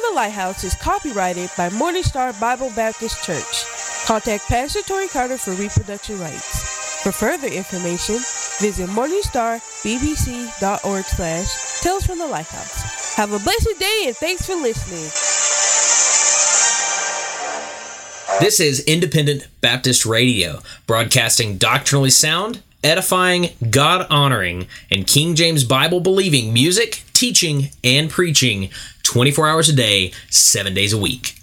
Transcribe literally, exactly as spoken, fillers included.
the Lighthouse is copyrighted by Morning Star Bible Baptist Church. Contact Pastor Tori Carter for reproduction rights. For further information, visit morningstarbbc.org slash Tales from the Lighthouse. Have a blessed day and thanks for listening. This is Independent Baptist Radio, broadcasting doctrinally sound, edifying, God-honoring, and King James Bible-believing music, teaching, and preaching twenty-four hours a day, seven days a week.